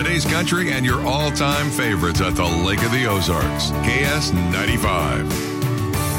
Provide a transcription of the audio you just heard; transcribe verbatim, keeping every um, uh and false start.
today's country and your all-time favorites at the Lake of the Ozarks. K S ninety-five.